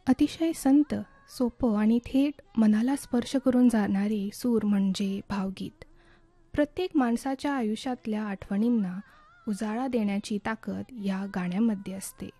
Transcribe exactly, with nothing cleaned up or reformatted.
अतिशय संत, सोपं आणि थेट मनाला स्पर्श करून जाणारे सूर म्हणजे भावगीत. प्रत्येक माणसाच्या आयुष्यातल्या आठवणींना उजाळा देण्याची ताकद या गाण्यामध्ये असते.